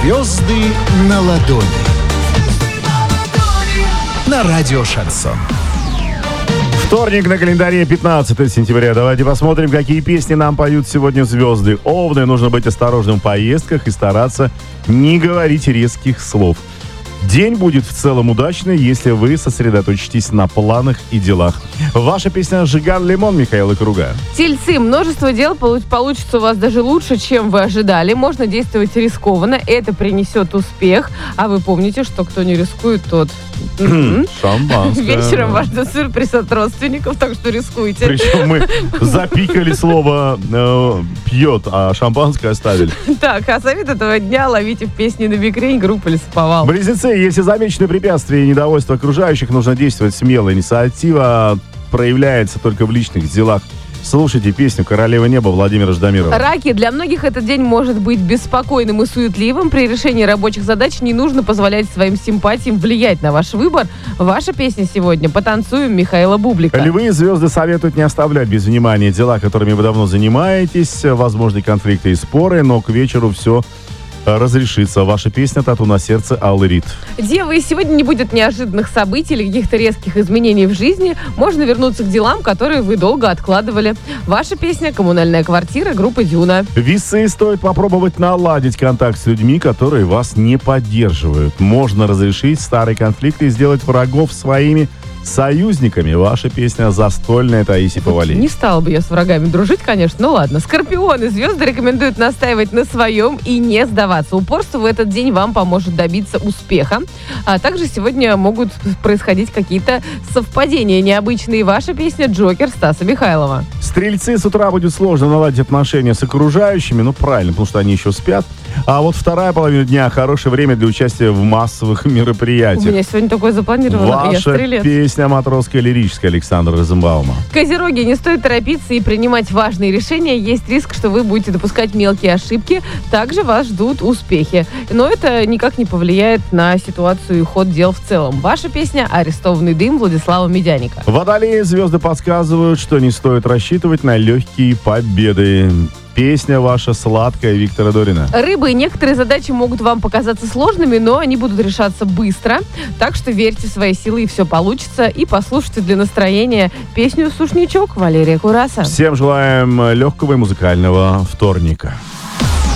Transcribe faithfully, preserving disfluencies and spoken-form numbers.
Звезды на ладони. На радио Шансон. Вторник на календаре, пятнадцатое сентября. Давайте посмотрим, какие песни нам поют сегодня звезды. Овны, нужно быть осторожным в поездках и стараться не говорить резких слов. День будет в целом удачный, если вы сосредоточитесь на планах и делах. Ваша песня «Жиган Лимон» Михаила Круга. Тельцы, множество дел получится у вас даже лучше, чем вы ожидали. Можно действовать рискованно, это принесет успех. А вы помните, что кто не рискует, тот... Шампанское. Вечером важно сюрприз от родственников, так что рискуйте. Причем мы запикали слово э, «пьет», а шампанское оставили. Так, а совет этого дня ловите в песне на мигрень группы «Лесоповал». Близнецы, если замечены препятствия и недовольство окружающих, нужно действовать смело. Инициатива проявляется только в личных делах. Слушайте песню «Королева неба» Владимира Ждамирова. Раки, для многих этот день может быть беспокойным и суетливым. При решении рабочих задач не нужно позволять своим симпатиям влиять на ваш выбор. Ваша песня сегодня «Потанцуем» Михаила Бублика. Львы, звезды советуют не оставлять без внимания дела, которыми вы давно занимаетесь, возможные конфликты и споры, но к вечеру все разрешится. Ваша песня «Тату на сердце» Аллы Рид. Девы, сегодня не будет неожиданных событий или каких-то резких изменений в жизни. Можно вернуться к делам, которые вы долго откладывали. Ваша песня «Коммунальная квартира» группы «Дюна». Весы, стоит попробовать наладить контакт с людьми, которые вас не поддерживают. Можно разрешить старые конфликты и сделать врагов своими союзниками. Ваша песня «Застольная» Таисии Повалий. Не стала бы я с врагами дружить, конечно, ну ладно. Скорпионы, звезды рекомендуют настаивать на своем и не сдаваться. Упорство в этот день вам поможет добиться успеха. А также сегодня могут происходить какие-то совпадения необычные. Ваша песня «Джокер» Стаса Михайлова. Стрельцы, с утра будет сложно наладить отношения с окружающими. Ну, правильно, потому что они еще спят. А вот вторая половина дня – хорошее время для участия в массовых мероприятиях. У меня сегодня такое запланировано. Ваша я стрелец. песня «Матросская лирическая» Александра Розенбаума. Козероги, не стоит торопиться и принимать важные решения. Есть риск, что вы будете допускать мелкие ошибки. Также вас ждут успехи. Но это никак не повлияет на ситуацию и ход дел в целом. Ваша песня «Арестованный дым» Владислава Медяника. Водолеи, звезды подсказывают, что не стоит рассчитывать на легкие победы. Песня ваша «Сладкая» Виктора Дорина. Рыбы, некоторые задачи могут вам показаться сложными, но они будут решаться быстро. Так что верьте в свои силы, и все получится. И послушайте для настроения песню «Сушничок» Валерия Кураса. Всем желаем легкого и музыкального вторника.